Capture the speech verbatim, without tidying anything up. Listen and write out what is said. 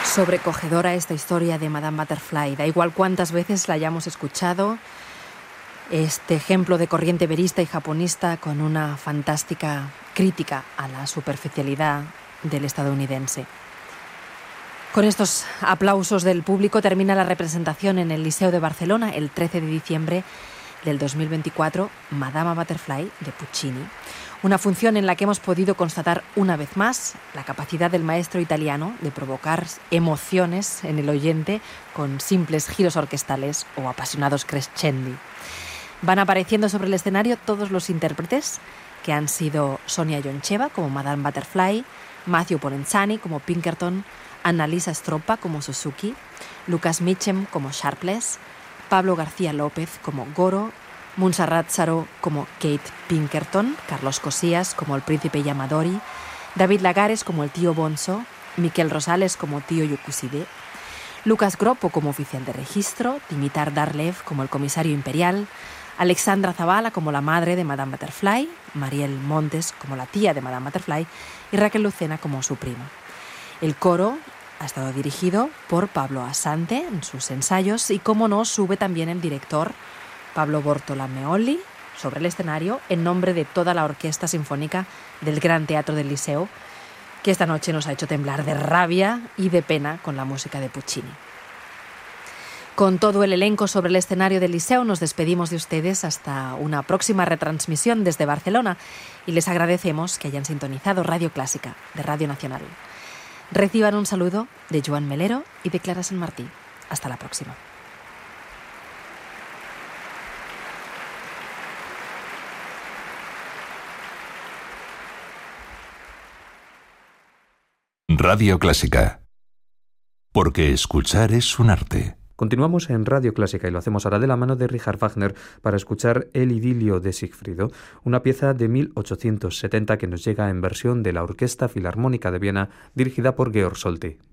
Sobrecogedora esta historia de Madame Butterfly. Da igual cuántas veces la hayamos escuchado, este ejemplo de corriente verista y japonista con una fantástica crítica a la superficialidad del estadounidense. Con estos aplausos del público termina la representación en el Liceo de Barcelona el trece de diciembre del dos mil veinticuatro, Madama Butterfly de Puccini. Una función en la que hemos podido constatar una vez más la capacidad del maestro italiano de provocar emociones en el oyente con simples giros orquestales o apasionados crescendi. Van apareciendo sobre el escenario todos los intérpretes, que han sido Sonia Yoncheva como Madame Butterfly, Matthew Polenzani como Pinkerton, Annalisa Stroppa como Suzuki, Lucas Mitchem como Sharpless, Pablo García López como Goro, Montserrat Saró como Kate Pinkerton, Carlos Cosías como el príncipe Yamadori, David Lagares como el tío Bonzo, Miquel Rosales como tío Yokuside, Lucas Groppo como oficial de registro, Dimitar Darlev como el comisario imperial, Alexandra Zavala como la madre de Madame Butterfly, Mariel Montes como la tía de Madame Butterfly y Raquel Lucena como su prima. El coro ha estado dirigido por Pablo Asante en sus ensayos y, como no, sube también el director Pablo Bortolameoli sobre el escenario en nombre de toda la Orquesta Sinfónica del Gran Teatro del Liceo, que esta noche nos ha hecho temblar de rabia y de pena con la música de Puccini. Con todo el elenco sobre el escenario del Liceo nos despedimos de ustedes hasta una próxima retransmisión desde Barcelona y les agradecemos que hayan sintonizado Radio Clásica de Radio Nacional. Reciban un saludo de Joan Melero y de Clara San Martí. Hasta la próxima. Radio Clásica. Porque escuchar es un arte. Continuamos en Radio Clásica y lo hacemos ahora de la mano de Richard Wagner para escuchar El idilio de Sigfrido, una pieza de mil ochocientos setenta que nos llega en versión de la Orquesta Filarmónica de Viena dirigida por Georg Solti.